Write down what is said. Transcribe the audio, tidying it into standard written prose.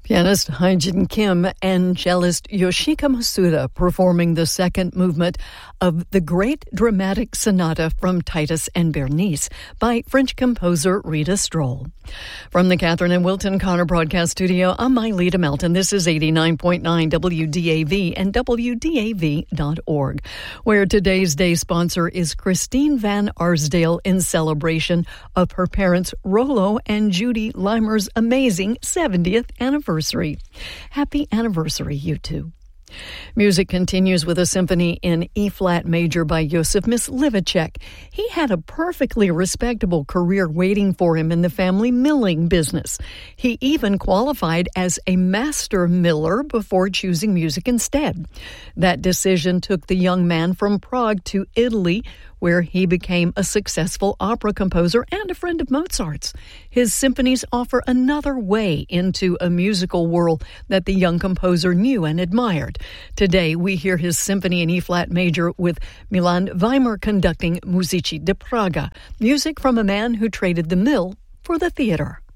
Pianist Haejin Kim and cellist Yoshika Masuda performing the second movement of the Great Dramatic Sonata from Titus and Berenice by French composer Rita Stroll. From the Catherine and Wilton Connor Broadcast Studio, I'm Myleta Melton. This is 89.9 WDAV and WDAV.org, where today's day sponsor is Christine Van Arsdale in celebration of her parents Rollo and Judy Limer's amazing 70th anniversary. Happy anniversary, you two. Music continues with a symphony in E-flat major by Josef Myslivacek. He had a perfectly respectable career waiting for him in the family milling business. He even qualified as a master miller before choosing music instead. That decision took the young man from Prague to Italy, where he became a successful opera composer and a friend of Mozart's. His symphonies offer another way into a musical world that the young composer knew and admired. Today, we hear his symphony in E-flat major with Milan Weimer conducting Musici di Praga, music from a man who traded the mill for the theater.